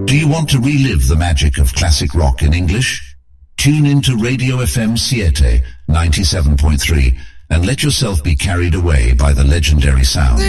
Do you want to relive the magic of classic rock in English? Tune into Radio FM Siete 97.3 and let yourself be carried away by the legendary sound.